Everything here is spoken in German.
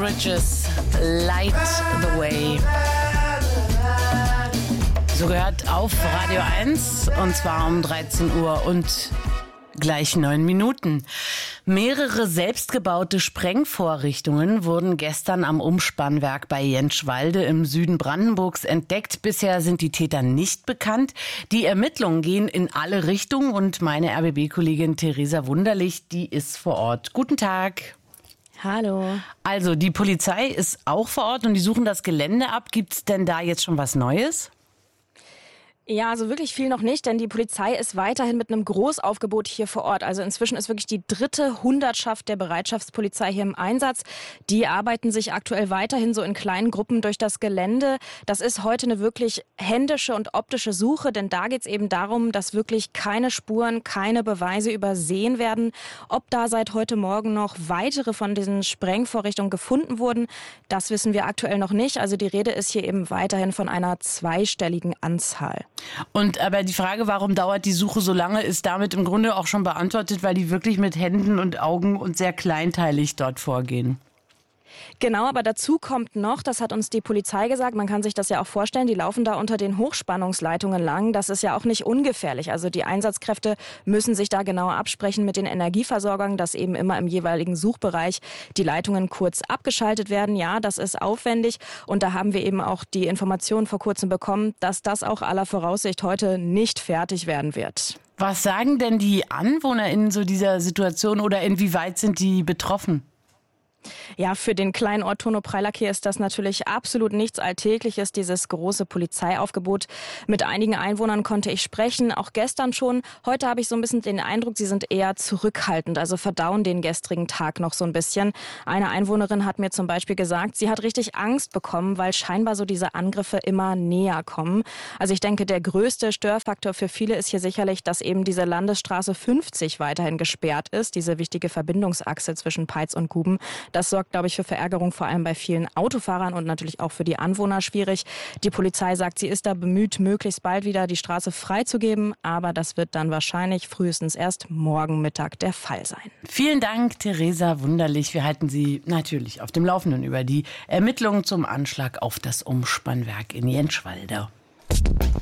Bridges, Light the Way. So gehört auf Radio 1 und zwar um 13 Uhr und gleich 9 Minuten. Mehrere selbstgebaute Sprengvorrichtungen wurden gestern am Umspannwerk bei Jentschwalde im Süden Brandenburgs entdeckt. Bisher sind die Täter nicht bekannt. Die Ermittlungen gehen in alle Richtungen und meine RBB-Kollegin Theresa Wunderlich, die ist vor Ort. Guten Tag. Hallo. Also die Polizei ist auch vor Ort und die suchen das Gelände ab. Gibt es denn da jetzt schon was Neues? Ja, also wirklich viel noch nicht, denn die Polizei ist weiterhin mit einem Großaufgebot hier vor Ort. Also inzwischen ist wirklich die 3. Hundertschaft der Bereitschaftspolizei hier im Einsatz. Die arbeiten sich aktuell weiterhin so in kleinen Gruppen durch das Gelände. Das ist heute eine wirklich händische und optische Suche, denn da geht es eben darum, dass wirklich keine Spuren, keine Beweise übersehen werden. Ob da seit heute Morgen noch weitere von diesen Sprengvorrichtungen gefunden wurden, das wissen wir aktuell noch nicht. Also die Rede ist hier eben weiterhin von einer zweistelligen Anzahl. Und aber die Frage, warum dauert die Suche so lange, ist damit im Grunde auch schon beantwortet, weil die wirklich mit Händen und Augen und sehr kleinteilig dort vorgehen. Genau, aber dazu kommt noch, das hat uns die Polizei gesagt, man kann sich das ja auch vorstellen, die laufen da unter den Hochspannungsleitungen lang. Das ist ja auch nicht ungefährlich. Also die Einsatzkräfte müssen sich da genauer absprechen mit den Energieversorgern, dass eben immer im jeweiligen Suchbereich die Leitungen kurz abgeschaltet werden. Ja, das ist aufwendig und da haben wir eben auch die Information vor kurzem bekommen, dass das auch aller Voraussicht heute nicht fertig werden wird. Was sagen denn die Anwohner in so dieser Situation oder inwieweit sind die betroffen? Ja, für den kleinen Ort Tono-Preilack ist das natürlich absolut nichts Alltägliches, dieses große Polizeiaufgebot. Mit einigen Einwohnern konnte ich sprechen, auch gestern schon. Heute habe ich so ein bisschen den Eindruck, sie sind eher zurückhaltend, also verdauen den gestrigen Tag noch so ein bisschen. Eine Einwohnerin hat mir zum Beispiel gesagt, sie hat richtig Angst bekommen, weil scheinbar so diese Angriffe immer näher kommen. Also ich denke, der größte Störfaktor für viele ist hier sicherlich, dass eben diese Landesstraße 50 weiterhin gesperrt ist, diese wichtige Verbindungsachse zwischen Peitz und Guben. Das sorgt, glaube ich, für Verärgerung, vor allem bei vielen Autofahrern und natürlich auch für die Anwohner schwierig. Die Polizei sagt, sie ist da bemüht, möglichst bald wieder die Straße freizugeben, aber das wird dann wahrscheinlich frühestens erst morgen Mittag der Fall sein. Vielen Dank, Theresa Wunderlich. Wir halten Sie natürlich auf dem Laufenden über die Ermittlungen zum Anschlag auf das Umspannwerk in Jentschwalde.